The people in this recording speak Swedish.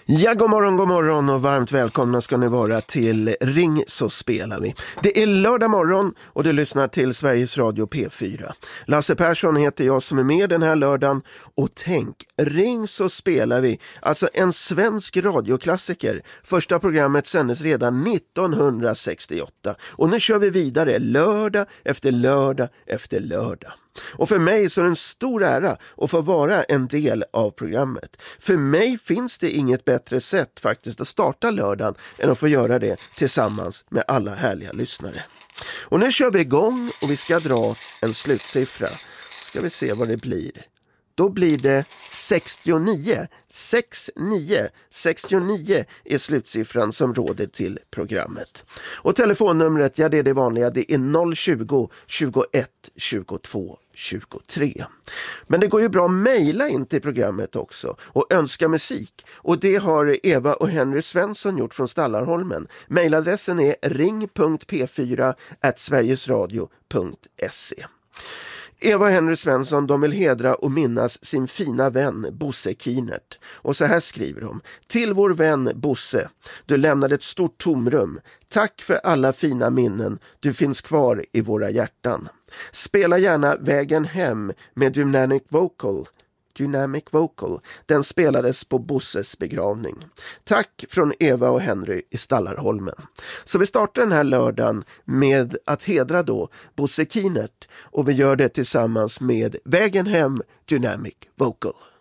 Ja, god morgon och varmt välkomna ska ni vara till Ring så spelar vi. Det är lördag morgon och du lyssnar till Sveriges Radio P4. Lasse Persson heter jag som är med den här lördagen och tänk, Ring så spelar vi, alltså en svensk radioklassiker. Första programmet sändes redan 1968 och nu kör vi vidare lördag efter lördag efter lördag. Och för mig så är det en stor ära att få vara en del av programmet. För mig finns det inget bättre sätt faktiskt att starta lördagen än att få göra det tillsammans med alla härliga lyssnare. Och nu kör vi igång och vi ska dra en slutsiffra. Ska vi se vad det blir. Då blir det 69. 69 är slutsiffran som råder till programmet. Och telefonnumret, ja det är det vanliga, det är 020 21 22 23. Men det går ju bra att mejla in till programmet också och önska musik. Och det har Eva och Henry Svensson gjort från Stallarholmen. Mejladressen är ring.p4@sverigesradio.se. Eva och Henry Svensson, de vill hedra och minnas sin fina vän Bosse Kienert. Och så här skriver de. Till vår vän Bosse, du lämnade ett stort tomrum. Tack för alla fina minnen, du finns kvar i våra hjärtan. Spela gärna Vägen hem med Dynamic Vocal. Den spelades på Bosses begravning. Tack från Eva och Henry i Stallarholmen. Så vi startar den här lördagen med att hedra då Bosse Kienert och vi gör det tillsammans med Vägen hem Dynamic Vocal.